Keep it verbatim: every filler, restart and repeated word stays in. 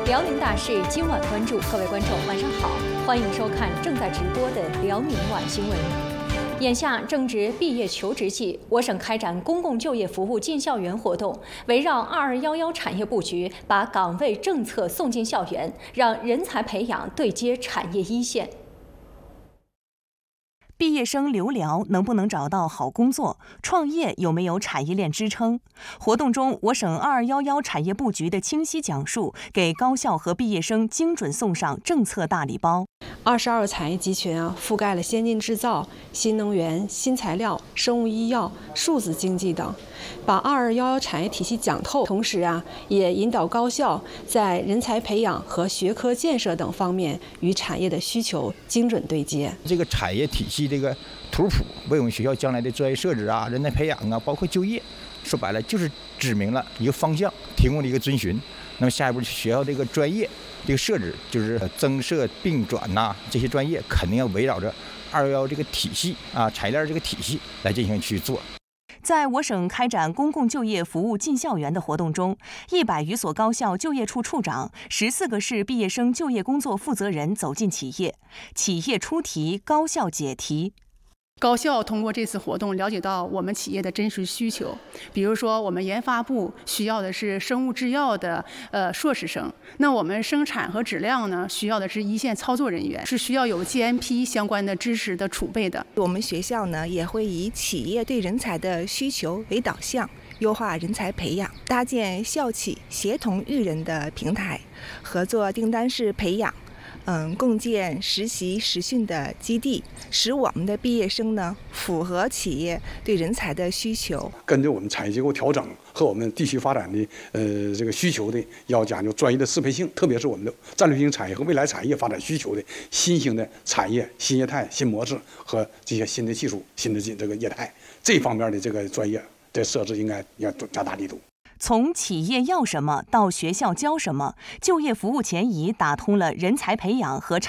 辽宁大事今晚关注，各位观众晚上好，欢迎收看正在直播的辽宁晚新闻。眼下正值毕业求职季，我省开展公共就业服务进校园活动，围绕二二幺幺产业布局，把岗位政策送进校园，让人才培养对接产业一线。 毕业生留寮能不能找到好工作？创业有没有产业链支撑？活动中，我省二二幺幺产业布局的清晰讲述，给高校和毕业生精准送上政策大礼包。 二十二产业集群啊，覆盖了先进制造、新能源、新材料、生物医药、数字经济等，把二二幺幺产业体系讲透。同时啊，也引导高校在人才培养和学科建设等方面与产业的需求精准对接。 这个产业体系这个图谱为我们学校将来的专业设置啊、人才培养啊，包括就业，说白了就是指明了一个方向，提供了一个遵循。那么下一步学校这个专业这个设置，就是增设并转呐、啊、这些专业，肯定要围绕着二幺幺这个体系啊、产业链这个体系来进行去做。 在我省开展公共就业服务进校园的活动中，一百余所高校就业处处长、十四个市毕业生就业工作负责人走进企业，企业出题，高校解题。 高校通过这次活动了解到我们企业的真实需求，比如说我们研发部需要的是生物制药的呃硕士生，那我们生产和质量呢需要的是一线操作人员，是需要有 G M P 相关的知识的储备的。 我们学校呢也会以企业对人才的需求为导向，优化人才培养，搭建校企协同育人的平台，合作订单式培养。嗯，共建实习实训的基地，使我们的毕业生呢符合企业对人才的需求。 根据我们产业结构调整和我们地区发展的呃这个需求的，要讲究专业的适配性，特别是我们的战略性产业和未来产业发展需求的新兴的产业、新业态、新模式和这些新的技术、新的这个业态，这方面的这个专业的设置应该要加大力度。 从企业要什么到学校教什么，就业服务前移打通了人才培养和产